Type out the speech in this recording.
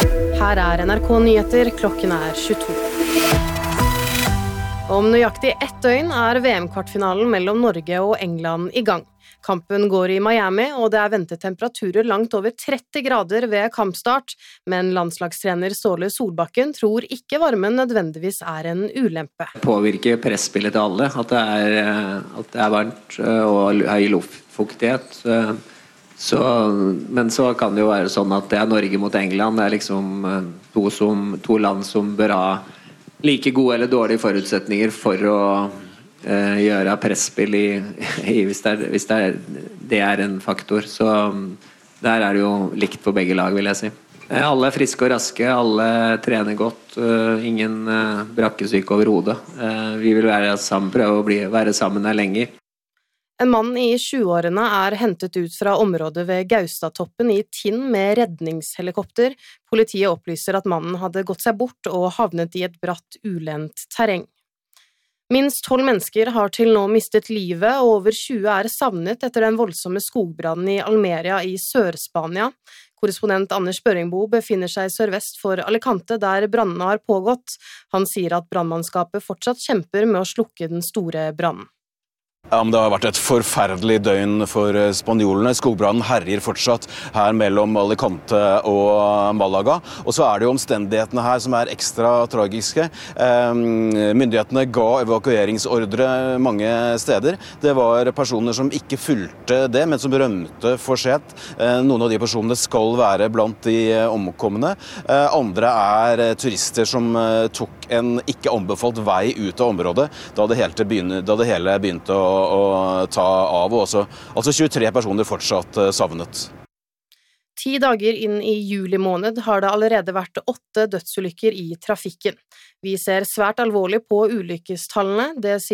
Her er NRK Nyheter, klokken er 22. Om nøyaktig ett døgn er VM-kvartfinalen mellom Norge og England i gang. Kampen går i Miami, og det er ventet temperaturer langt over 30 grader ved kampstart, men landslagstrener Ståle Solbakken tror ikke varmen nødvendigvis er en ulempe. Det påvirker presspillet til alle, at det er varmt og høy luftfuktighet. Men så kan det jo være sånn at det er Norge mot England. Det er liksom to land som bør ha like gode eller dårlige forutsetninger for å gjøre presspill hvis det er en faktor. Så der er det jo likt for begge lag, vil jeg si. Alle er friske og raske, alle trener godt, ingen brakkesyke over hodet. Vi vil prøve å være sammen her lenger. En mann i 20-årene er hentet ut fra området ved Gaustatoppen i Tinn med redningshelikopter. Politiet opplyser at mannen hadde gått seg bort og havnet i et bratt, ulendt terreng. Minst 12 mennesker har til nå mistet livet, og over 20 er savnet etter den voldsomme skogbrannen i Almeria i Sør-Spania. Korrespondent Anders Børingbo befinner seg sørvest for Alicante, der brannene har pågått. Han sier at brannmannskapet fortsatt kjemper med å slukke den store brannen. Ja, men det har vært et forferdelig døgn for spanjolene. Skogbrannen herjer fortsatt her mellom Alicante og Malaga. Og så er det jo omstendighetene her som er ekstra tragiske. Myndighetene ga evakueringsordre mange steder. Det var personer som ikke fulgte det, men som rømte for sent. Noen av de personene skal være blant de omkomne. Andre er turister som tok en ikke anbefalt vei ut av området da det hele begynte å ta av, og altså 23 personer fortsatt savnet. 10 dager inn i juli måned har det allerede vært 8 dødsulykker i trafikken. Vi ser svært alvorlig på ulykkestallene, det sier